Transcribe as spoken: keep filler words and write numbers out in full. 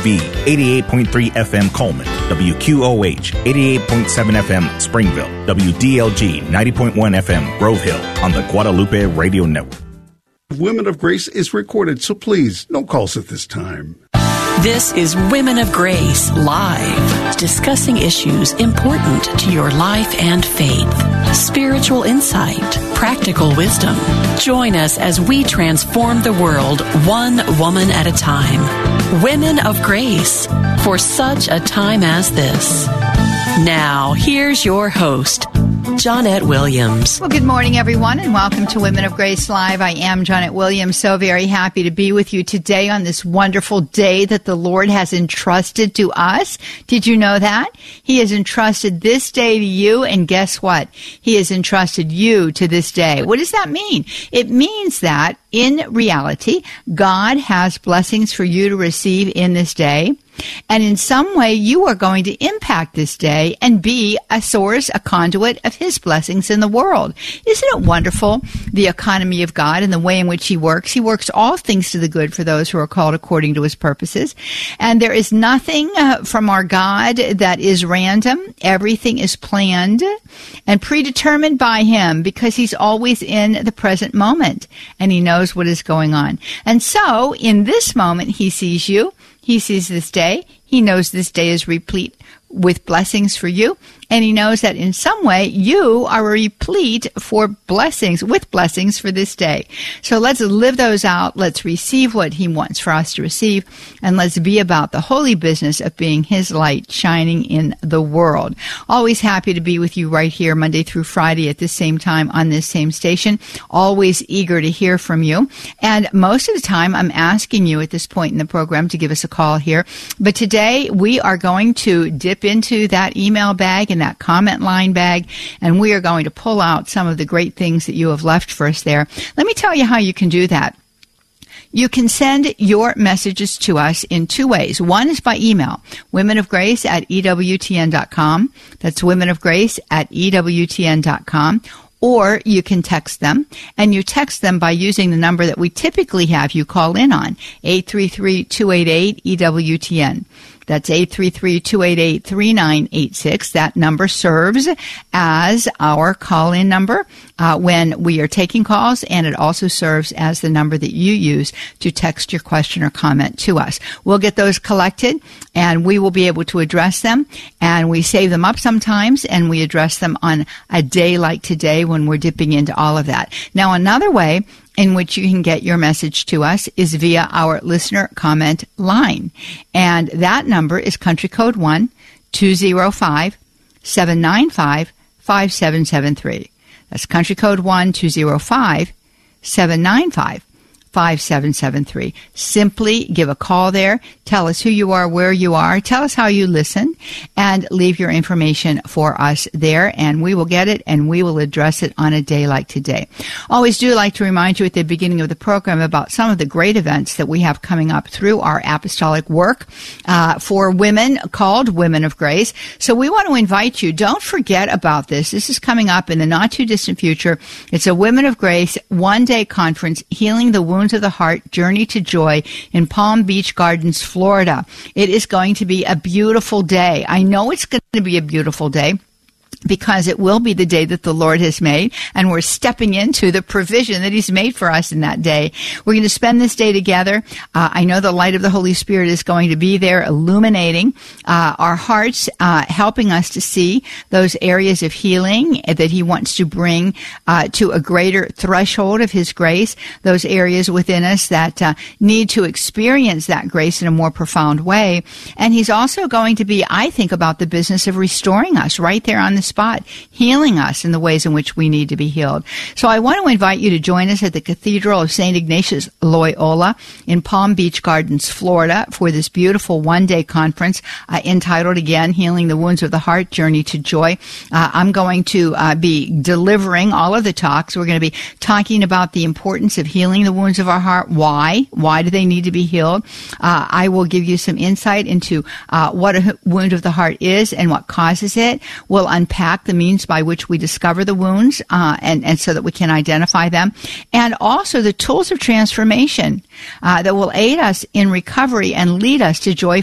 V eighty-eight point three F M Coleman, W Q O H eighty-eight point seven F M Springville, W D L G ninety point one F M Grove Hill on the Guadalupe Radio Network. Women of Grace is recorded, so please, no calls at this time. This is Women of Grace Live, discussing issues important to your life and faith, spiritual insight, practical wisdom. Join us as we transform the world one woman at a time. Women of Grace, for such a time as this. Now, here's your host, Johnnette Williams. Well, good morning, everyone, and welcome to Women of Grace Live. I am Johnnette Williams, so very happy to be with you today on this wonderful day that the Lord has entrusted to us. Did you know that? He has entrusted this day to you, and guess what? He has entrusted you to this day. What does that mean? It means that, in reality, God has blessings for you to receive in this day. And in some way, you are going to impact this day and be a source, a conduit of His blessings in the world. Isn't it wonderful, the economy of God and the way in which He works? He works all things to the good for those who are called according to His purposes. And there is nothing uh, from our God that is random. Everything is planned and predetermined by Him because He's always in the present moment and He knows what is going on. And so, in this moment, He sees you. He sees this day. He knows this day is replete with blessings for you. And He knows that in some way you are replete for blessings, with blessings for this day. So let's live those out. Let's receive what He wants for us to receive. And let's be about the holy business of being His light shining in the world. Always happy to be with you right here Monday through Friday at the same time on this same station. Always eager to hear from you. And most of the time I'm asking you at this point in the program to give us a call here. But today we are going to dip into that email bag and that comment line bag, and we are going to pull out some of the great things that you have left for us there. Let me tell you how you can do that. You can send your messages to us in two ways. One is by email, women of grace at E W T N dot com. That's women of grace at E W T N dot com. Or you can text them, and you text them by using the number that we typically have you call in on, eight three three, two eight eight, E W T N. That's eight three three, two eight eight, three nine eight six. That number serves as our call-in number uh, when we are taking calls, and it also serves as the number that you use to text your question or comment to us. We'll get those collected, and we will be able to address them, and we save them up sometimes, and we address them on a day like today when we're dipping into all of that. Now, another way in which you can get your message to us is via our listener comment line. And that number is country code one, two zero five, seven nine five, five seven seven three. That's country code one, two zero five, seven nine five, five seven seven three. Simply give a call there. Tell us who you are, where you are. Tell us how you listen, and leave your information for us there, and we will get it, and we will address it on a day like today. Always do like to remind you at the beginning of the program about some of the great events that we have coming up through our apostolic work uh, for women called Women of Grace. So we want to invite you. Don't forget about this. This is coming up in the not-too-distant future. It's a Women of Grace one-day conference, Healing the Wounds of the Heart, Journey to Joy in Palm Beach Gardens, Florida. It is going to be a beautiful day. I know it's going to be a beautiful day because it will be the day that the Lord has made, and we're stepping into the provision that He's made for us in that day. We're going to spend this day together. Uh, I know the light of the Holy Spirit is going to be there illuminating uh, our hearts, uh, helping us to see those areas of healing that He wants to bring uh, to a greater threshold of His grace, those areas within us that uh, need to experience that grace in a more profound way. And He's also going to be, I think, about the business of restoring us right there on the spot, healing us in the ways in which we need to be healed. So I want to invite you to join us at the Cathedral of Saint Ignatius Loyola in Palm Beach Gardens, Florida, for this beautiful one-day conference uh, entitled, again, Healing the Wounds of the Heart, Journey to Joy. Uh, I'm going to uh, be delivering all of the talks. We're going to be talking about the importance of healing the wounds of our heart. Why? Why do they need to be healed? Uh, I will give you some insight into uh, what a wound of the heart is and what causes it. We'll unpack the means by which we discover the wounds uh, and, and so that we can identify them, and also the tools of transformation uh, that will aid us in recovery and lead us to joy